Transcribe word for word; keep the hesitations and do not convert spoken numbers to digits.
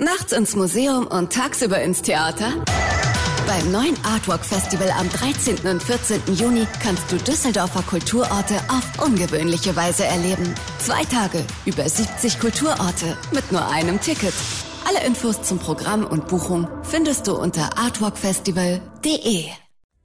Nachts ins Museum und tagsüber ins Theater? Beim neuen Artwalk Festival am dreizehnten und vierzehnten Juni kannst du Düsseldorfer Kulturorte auf ungewöhnliche Weise erleben. Zwei Tage, über siebzig Kulturorte mit nur einem Ticket. Alle Infos zum Programm und Buchung findest du unter artwalk festival punkt de.